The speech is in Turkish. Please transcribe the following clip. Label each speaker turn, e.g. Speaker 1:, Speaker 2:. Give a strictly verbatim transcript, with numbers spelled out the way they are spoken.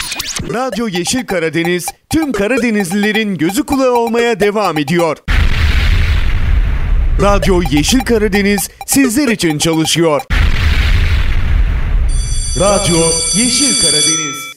Speaker 1: Radyo Yeşil Karadeniz, tüm Karadenizlilerin gözü kulağı olmaya devam ediyor. Radyo Yeşil Karadeniz sizler için çalışıyor. Radyo Yeşil Karadeniz.